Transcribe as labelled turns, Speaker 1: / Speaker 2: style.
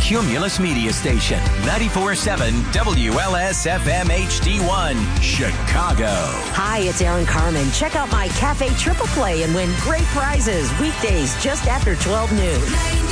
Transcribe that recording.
Speaker 1: Cumulus Media Station, 94.7 WLS-FM HD1, Chicago.
Speaker 2: Hi, it's Aaron Carmen. Check out my Cafe Triple Play and win great prizes weekdays just after 12 noon.